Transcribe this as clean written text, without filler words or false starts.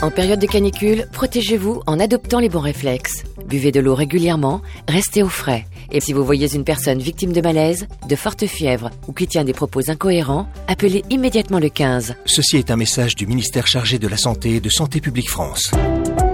En période de canicule, protégez-vous en adoptant les bons réflexes. Buvez de l'eau régulièrement, restez au frais. Et si vous voyez une personne victime de malaise, de forte fièvre ou qui tient des propos incohérents, appelez immédiatement le 15. Ceci est un message du ministère chargé de la Santé et de Santé publique France.